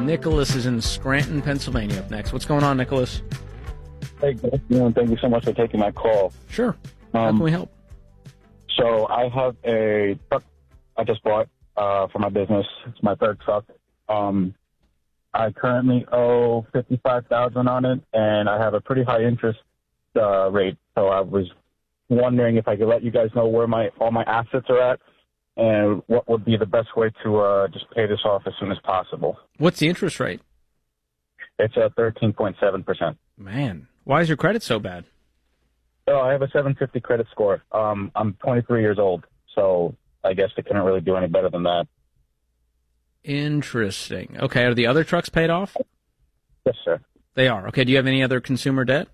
Nicholas is in Scranton, Pennsylvania up next. What's going on, Nicholas? Hey, good afternoon. Thank you so much for taking my call. Sure. How can we help? So I have a truck I just bought for my business. It's my third truck. I currently owe $55,000 on it, and I have a pretty high interest rate. So I was wondering if I could let you guys know where all my assets are at, and what would be the best way to just pay this off as soon as possible. What's the interest rate? It's at 13.7%. Man, why is your credit so bad? Oh, I have a 750 credit score. I'm 23 years old, so I guess they couldn't really do any better than that. Interesting. Okay, are the other trucks paid off? Yes, sir. They are. Okay, do you have any other consumer debt?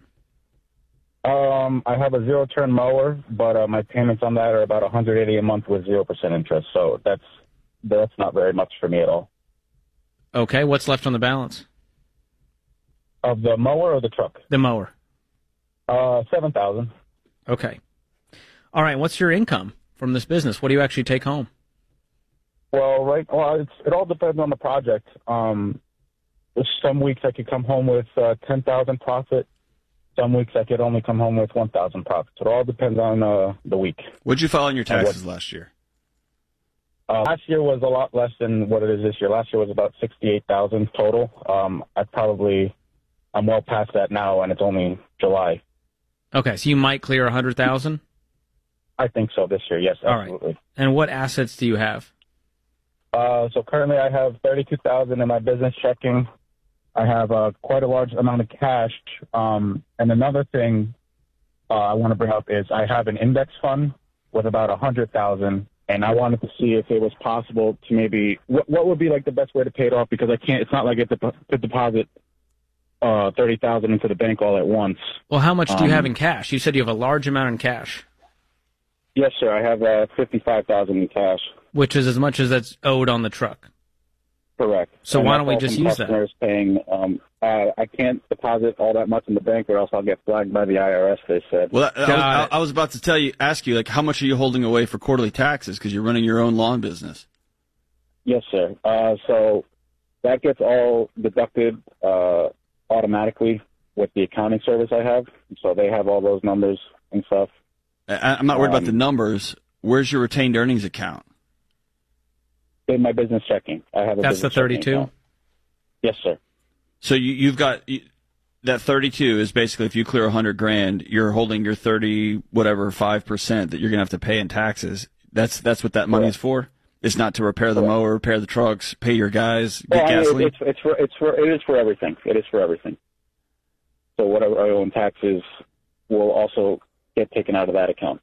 I have a zero-turn mower, but my payments on that are about $180 a month with 0% interest, so that's not very much for me at all. Okay, what's left on the balance? Of the mower or the truck? The mower. $7,000. Okay. All right, what's your income from this business? What do you actually take home? Well, it all depends on the project. Some weeks I could come home with $10,000 profit. Some weeks I could only come home with $1,000 profit. So it all depends on the week. What'd you file on your taxes last year? Last year was a lot less than what it is this year. Last year was about $68,000 total. I'm well past that now, and it's only July. Okay, so you might clear $100,000? I think so this year, yes, absolutely. All right. And what assets do you have? So currently I have $32,000 in my business checking. I have quite a large amount of cash. And another thing I want to bring up is I have an index fund with about $100,000, and I wanted to see if it was possible to maybe what would be like the best way to pay it off, because I can't. It's not like I could deposit $30,000 into the bank all at once. Well, how much do you have in cash? You said you have a large amount in cash. Yes, sir. I have $55,000 in cash, which is as much as that's owed on the truck. Correct. So why don't we just use that? Paying, I can't deposit all that much in the bank, or else I'll get flagged by the IRS. They said. Well, I was about to ask you, like, how much are you holding away for quarterly taxes because you're running your own lawn business? Yes, sir. So that gets all deducted automatically with the accounting service I have. So they have all those numbers and stuff. I'm not worried about the numbers. Where's your retained earnings account? In my business checking. I have a That's the 32? Yes, sir. So you've got that 32 is basically if you clear $100,000, you're holding your 5% that you're going to have to pay in taxes. That's what that money is for? It's not to repair the mower, repair the trucks, pay your guys, get gasoline? It is for everything. It is for everything. So whatever I owe in taxes will also get taken out of that account.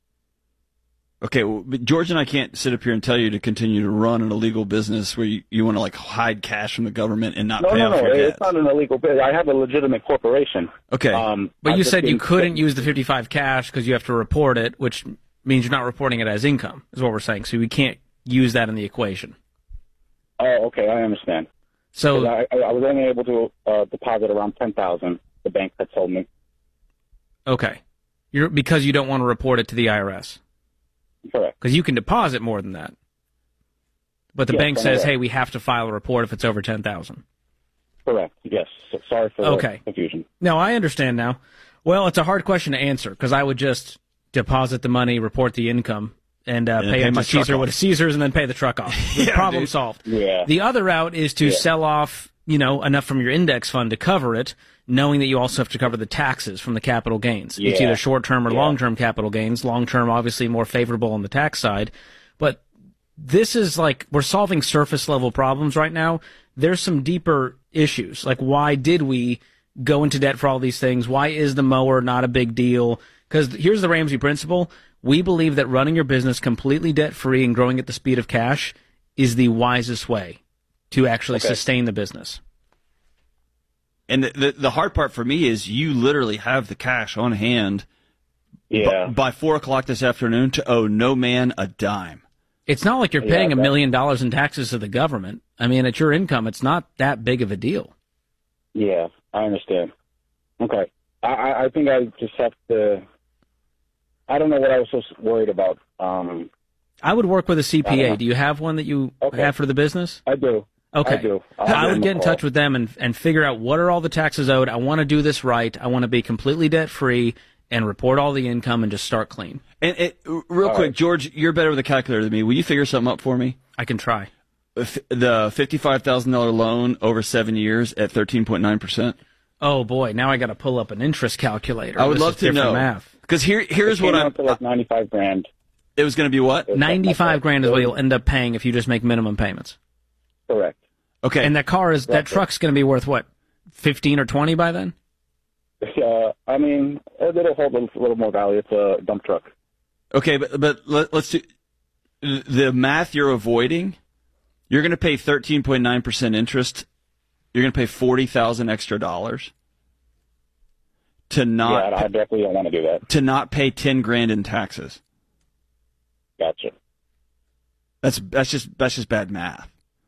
Okay, well, but George and I can't sit up here and tell you to continue to run an illegal business where you want to like hide cash from the government and not pay off your debts. It's not an illegal business. I have a legitimate corporation. Okay, but you said you couldn't use the 55 cash because you have to report it, which means you're not reporting it as income, is what we're saying. So we can't use that in the equation. Oh, okay, I understand. So I was only able to deposit around $10,000. The bank had told me. Okay, because you don't want to report it to the IRS. Correct. Because you can deposit more than that. But the bank says, hey, we have to file a report if it's over $10,000. Correct, yes. So sorry for the confusion. No, I understand now. Well, it's a hard question to answer because I would just deposit the money, report the income, and pay it to Caesar what is Caesar's and then pay the truck off. Problem solved. Yeah. The other route is to sell off enough from your index fund to cover it, knowing that you also have to cover the taxes from the capital gains. It's either short-term or long-term capital gains. Long-term, obviously, more favorable on the tax side. But this is like we're solving surface-level problems right now. There's some deeper issues. Like, why did we go into debt for all these things? Why is the mower not a big deal? Because here's the Ramsey principle. We believe that running your business completely debt-free and growing at the speed of cash is the wisest way to actually sustain the business. And the hard part for me is you literally have the cash on hand by 4 o'clock this afternoon to owe no man a dime. It's not like you're paying $1 million in taxes to the government. I mean, at your income, it's not that big of a deal. Yeah, I understand. Okay. I think I just have to... I don't know what I was so worried about. I would work with a CPA. Do you have one that you have for the business? I do. Okay. I do. I would get in touch with them and figure out what are all the taxes owed. I want to do this right. I want to be completely debt-free and report all the income and just start clean. And real quick, George, you're better with a calculator than me. Will you figure something up for me? I can try. The $55,000 loan over 7 years at 13.9%. Oh boy, now I got to pull up an interest calculator. I would love to know math. Because here's what I'm. Like $95,000. It was going to be what? $95,000 is what you'll end up paying if you just make minimum payments. Correct. Okay. And that truck's going to be worth what, 15 or 20 by then? I mean, it'll hold a little more value. It's a dump truck. Okay, but let's do the math you're avoiding. You're going to pay 13.9% interest. You're going to pay $40,000 extra to not. Yeah, I definitely don't want to do that. To not pay $10,000 in taxes. Gotcha. That's just bad math.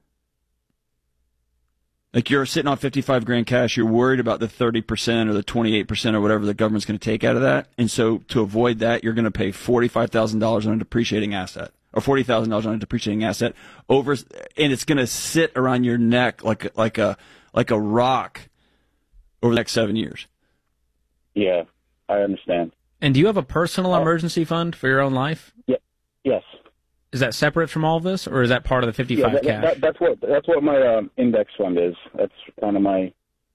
Like you're sitting on $55,000 cash, you're worried about the 30% or the 28% or whatever the government's going to take out of that, and so to avoid that, you're going to pay $45,000 on a depreciating asset or $40,000 on a depreciating asset over, and it's going to sit around your neck like a rock over the next 7 years. Yeah, I understand. And do you have a personal emergency fund for your own life? Yeah. Yes. Is that separate from all of this, or is that part of the 55 cash? That's what my index fund is. That's kind of my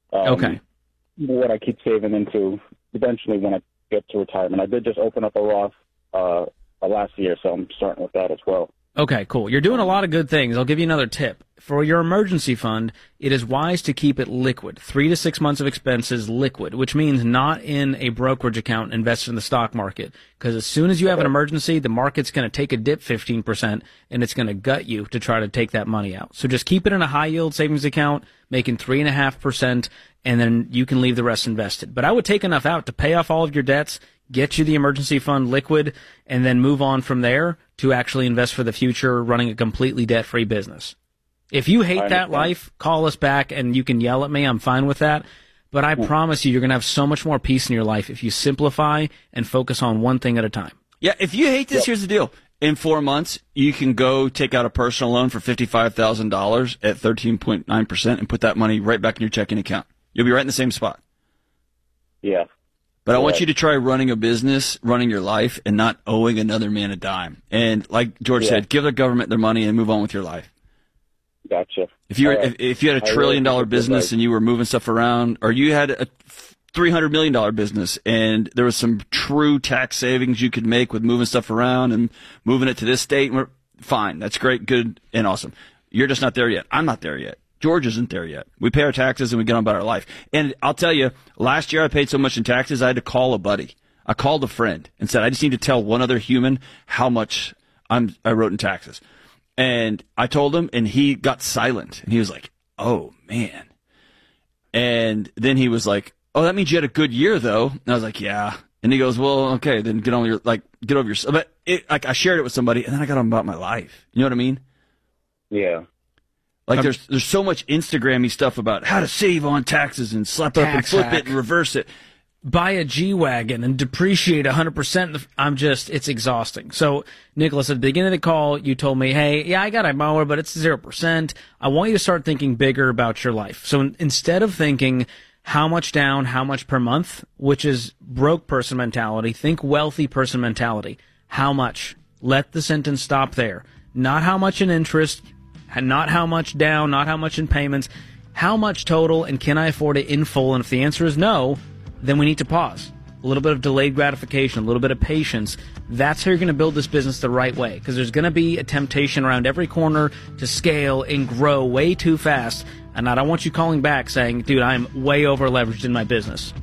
what I keep saving into eventually when I get to retirement. I did just open up a Roth last year, so I'm starting with that as well. Okay, cool. You're doing a lot of good things. I'll give you another tip. For your emergency fund, it is wise to keep it liquid. 3 to 6 months of expenses liquid, which means not in a brokerage account invested in the stock market. Because as soon as you have an emergency, the market's going to take a dip 15%, and it's going to gut you to try to take that money out. So just keep it in a high-yield savings account, making 3.5%, and then you can leave the rest invested. But I would take enough out to pay off all of your debts, get you the emergency fund liquid, and then move on from there to actually invest for the future, running a completely debt-free business. If you hate that life, call us back and you can yell at me. I'm fine with that. But I promise you're going to have so much more peace in your life if you simplify and focus on one thing at a time. Yeah, if you hate this, here's the deal. In 4 months, you can go take out a personal loan for $55,000 at 13.9% and put that money right back in your checking account. You'll be right in the same spot. Yeah. But I want you to try running a business, running your life, and not owing another man a dime. And like George said, give the government their money and move on with your life. Gotcha. If you had $1 trillion business and you were moving stuff around, or you had a $300 million business and there was some true tax savings you could make with moving stuff around and moving it to this state, fine. That's great, good, and awesome. You're just not there yet. I'm not there yet. George isn't there yet. We pay our taxes and we get on about our life. And I'll tell you, last year I paid so much in taxes, I had to call a buddy. I called a friend and said, I just need to tell one other human how much I wrote in taxes. And I told him, and he got silent. And he was like, oh, man. And then he was like, oh, that means you had a good year, though. And I was like, yeah. And he goes, well, okay, then get over yourself. But I shared it with somebody, and then I got on about my life. You know what I mean? Yeah. Like there's so much Instagram-y stuff about how to save on taxes and slap up and flip it and reverse it. Buy a G-Wagon and depreciate 100%. It's exhausting. So, Nicholas, at the beginning of the call, you told me, hey, yeah, I got a mower, but it's 0%. I want you to start thinking bigger about your life. So instead of thinking how much down, how much per month, which is broke person mentality, think wealthy person mentality. How much? Let the sentence stop there. Not how much in interest, not how much down, not how much in payments. How much total, and can I afford it in full? And if the answer is no, then we need to pause. A little bit of delayed gratification, a little bit of patience. That's how you're going to build this business the right way, because there's going to be a temptation around every corner to scale and grow way too fast. And I don't want you calling back saying, dude, I'm way over leveraged in my business.